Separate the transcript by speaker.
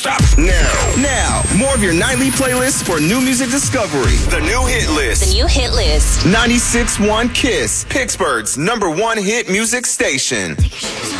Speaker 1: Stop.
Speaker 2: Now, more of your nightly playlist for new music discovery.
Speaker 1: The new hit list.
Speaker 3: The new hit list.
Speaker 2: 96.1 KISS, Pittsburgh's #1 hit music station.